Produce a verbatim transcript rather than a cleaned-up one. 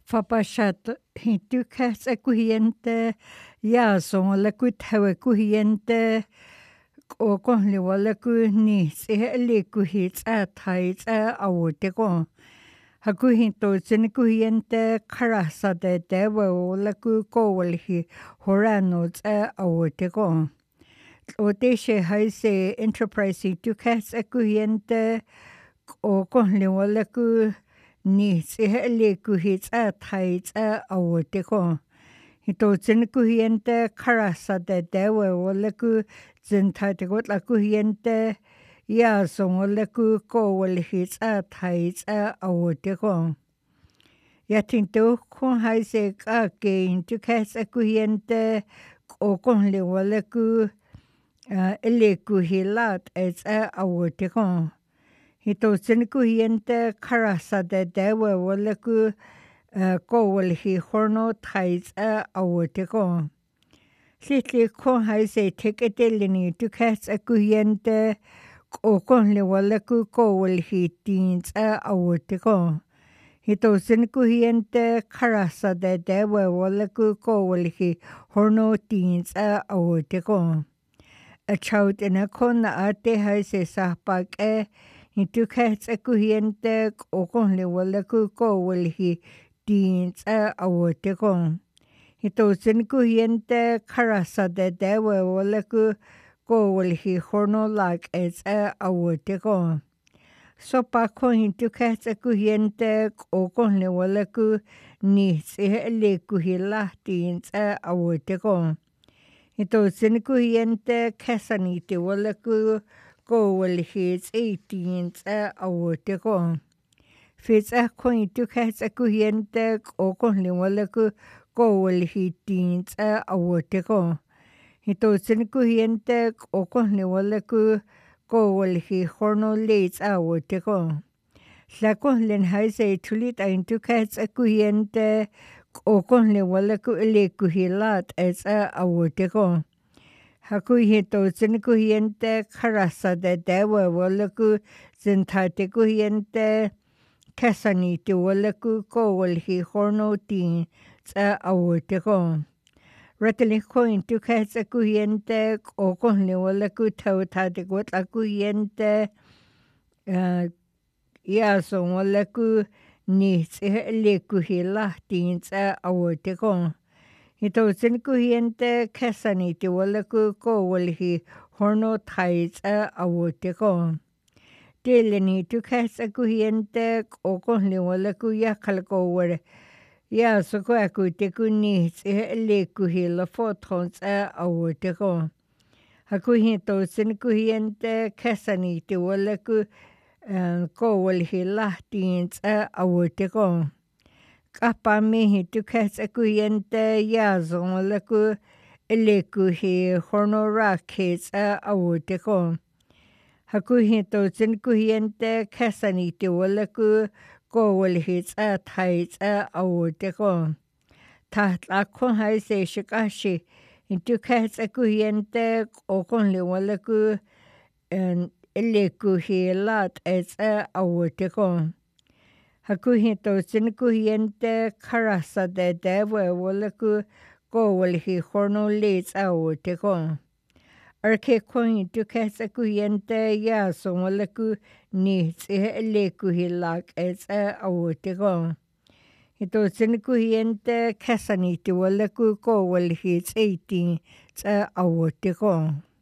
Fapashat hintukas akuhiente ya son la kuthawe kuhiente o kon le wala ku ni se le kuhit a thai a awote ko hakuhin to chen kuhiente kharasa de de wala ku ko walhi horano a awote ko o te she hai se enterprise tukas akuhiente o kon le wala ku ni se le kuhit a thai a awote ko hito chen kuhiente kharasa de de wala ku chen thai te ko la kuhiente ya song wala ku ko wala hit a thai a awote ko ya tin to ko hai se ka ke tu kas kuhiente o kon le wala ku le kuhilat a awote ko hito chen kuhiente kharasa de de wala ku ko wala hi horno thai a awote ko Sitli ko hai se teketellini tu kas kuhiente o kon le wala ku ko wala hi tins a awote ko hito chen kuhiente kharasa de de wala ku ko wala hi horno tins a awote ko a chaut ina kon na ate hai se sahpak e hitu kas kuhiente o kon le wala ku ko wala hi tins a awote ko hito chen kuhiente kharasa de de wala ku ko wala hi horno lag es a awote ko so pa ko hitu kas kuhiente o kon le wala ku ni se le kuhila tins a awote ko hito chen kuhiente kasani te wala ku ko wala hi eighteen a awote ko Fitz a coin to cats a kuhiente o kon le wala ku ko wala hi tins a awote ko hito chen kuhiente o kon le wala ku ko wala hi horno leits a awote ko la kon len hai se tulit a to cats a kuhiente o kon le wala ku le kuhilat as a awote ko haku hito chen kuhiente kharasa de de wala ku chen thate kuhiente kasani te wala ku ko wala hi horno tin sa awote ko Ratali ko intu kasa kuhiente o kon le wala ku tau tate ko ta kuhiente ya so wala ku ni se le kuhila tin sa awote ko hito chen kuhiente kasani te wala ku ko wala hi horno thai sa awote ko Teleni tu kasa kuhiente o kon le wala ku ya kalko wala ya so ko aku te ku ni se le kuhila photons a awote ko haku hito chen kuhiente kasani te wala ku ko wala hi lahtins a awote ko kapa me hitu kasa kuhiente ya so wala ku le kuhi horno rakes a awote ko Haku hito chen kuhiente kasani te wala ku ko wala hits a thai a awote ko. Taht la kon hai se shikashi hintu kasa kuhiente o kon le wala ku ele kuhilat as a awote ko. Haku hito chen kuhiente karasa de dewa wala ku ko wala hi horno leits a awote ko. Arke koin tu kasa kuhiente ya so wala ku ni se le kuhilak es a awote ko. Hito chen kuhiente kasani te wala ku ko wala hi eighteen sa awote ko.